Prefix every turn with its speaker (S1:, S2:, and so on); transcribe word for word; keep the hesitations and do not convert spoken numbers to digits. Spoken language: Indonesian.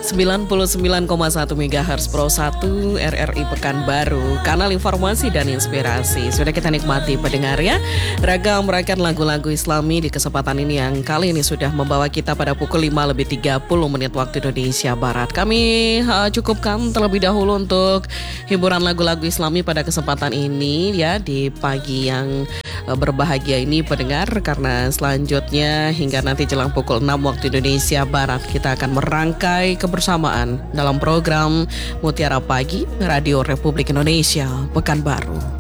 S1: sembilan puluh sembilan koma satu megahertz Pro satu R R I Pekanbaru, kanal informasi dan inspirasi. Sudah kita nikmati pendengar ya, ragam ragam lagu-lagu Islami di kesempatan ini yang kali ini sudah membawa kita pada pukul lima lebih tiga puluh menit waktu Indonesia Barat. Kami uh, cukupkan terlebih dahulu untuk hiburan lagu-lagu Islami pada kesempatan ini ya, di pagi yang uh, berbahagia ini pendengar, karena selanjutnya hingga nanti jelang pukul enam waktu Indonesia Barat kita akan merangkai kebersamaan dalam program Mutiara Pagi Radio Republik Indonesia Pekanbaru.